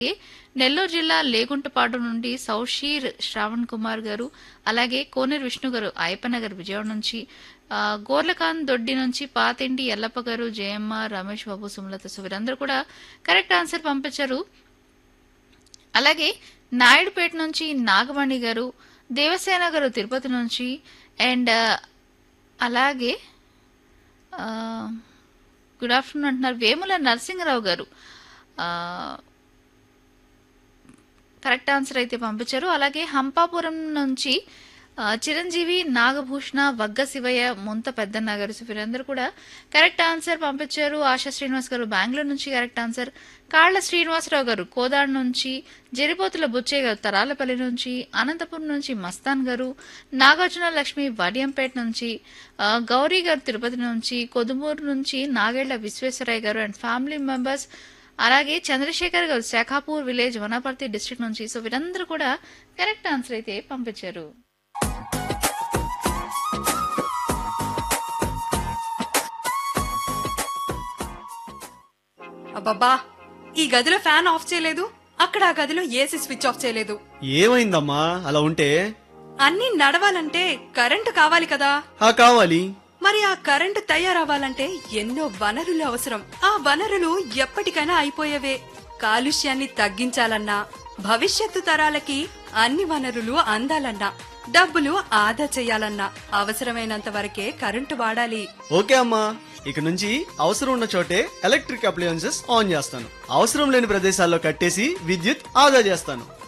నెల్లూరు జిల్లా లేగుంటపాడు నుండి సౌషీర్ శ్రావణ్ కుమార్ గారు, అలాగే కోనేరు విష్ణు గారు అయ్యప్పనగర్ విజయవాడ నుంచి, గోర్లకాంత్ దొడ్డి నుంచి పాతింటి ఎల్లప్ప గారు, జయమ్మ, రమేష్ బాబు, సుమలత, సో వీరందరూ కూడా కరెక్ట్ ఆన్సర్ పంపించారు. అలాగే నాయుడుపేట నుంచి నాగమణి గారు, దేవసేన గారు తిరుపతి నుంచి, అండ్ అలాగే గుడ్ ఆఫ్టర్నూన్ అంటున్నారు వేముల నరసింహరావు గారు. ఆ, కరెక్ట్ ఆన్సర్ అయితే పంపించారు. అలాగే హంపాపురం నుంచి చిరంజీవి, నాగభూషణ, వగ్గ శివయ్య, ముంత పెద్దన్న గారు, సో వీరందరూ కూడా కరెక్ట్ ఆన్సర్ పంపించారు. ఆశా శ్రీనివాస్ గారు బెంగళూరు నుంచి కరెక్ట్ ఆన్సర్. కాళ్ల శ్రీనివాసరావు గారు కోదాడు నుంచి, జరిపోతుల బుచ్చయ్య గారు తరాలపల్లి నుంచి, అనంతపురం నుంచి మస్తాన్ గారు, నాగార్జున లక్ష్మి వడియంపేట నుంచి, గౌరీ గారు తిరుపతి నుంచి, కొదుమూరు నుంచి నాగేళ్ల విశ్వేశ్వరయ్య గారు అండ్ ఫ్యామిలీ మెంబర్స్, అలాగే చంద్రశేఖర్ గారు శాఖాపూర్ విలేజ్ వనపర్తి డిస్ట్రిక్ట్ నుంచి, సో వీరందరూ కూడా కరెక్ట్ ఆన్సర్ అయితే పంపించారు. అబ్బబ్బా, ఈ గదిలో ఫ్యాన్ ఆఫ్ చేయలేదు, అక్కడ ఆ గదిలో ఏసీ స్విచ్ ఆఫ్ చేయలేదు. ఏమైందమ్మా అలా ఉంటే? అన్నీ నడవాలంటే కరెంటు కావాలి కదా. కావాలి. మరి ఆ కరెంటు తయారవ్వాలంటే ఎన్నో వనరులు అవసరం. ఆ వనరులు ఎప్పటికైనా అయిపోయేవే. కాలుష్యాన్ని తగ్గించాలన్నా, భవిష్యత్తు తరాలకి అన్ని వనరులు అందాలన్నా, డబ్బులు ఆదా చేయాలన్నా అవసరమైనంత వరకే కరెంటు వాడాలి. ఓకే అమ్మా, ఇక నుంచి అవసరం ఉన్న చోటే ఎలక్ట్రిక్ అప్లయన్సెస్ ఆన్ చేస్తాను. అవసరం లేని ప్రదేశాల్లో కట్టేసి విద్యుత్ ఆదా చేస్తాను.